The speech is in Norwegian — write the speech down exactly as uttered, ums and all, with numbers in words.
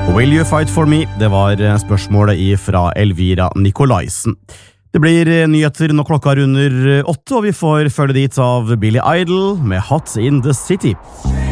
Will you fight for me? Det var spørsmålet fra Elvira Nikolaisen. Det blir nyheter når klokka er under åtte, og vi får følge dit av Billy Idol med Hot in the City.